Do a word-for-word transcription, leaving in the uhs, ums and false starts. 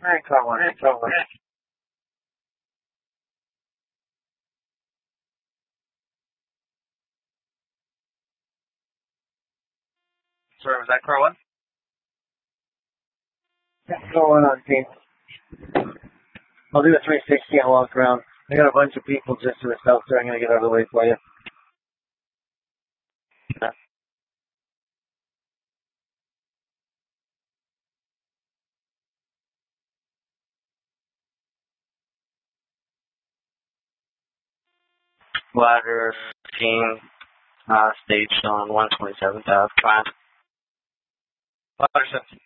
Hey, car one, hey, car one. Sorry, was that car one? Yeah, car one on team. I'll do a three sixty and walk around. I got a bunch of people just to the south, so I'm going to get out of the way for you. Yeah. Ladder fifteen, uh, stage on one twenty-seventh Ave. Fine. Ladder seventeen.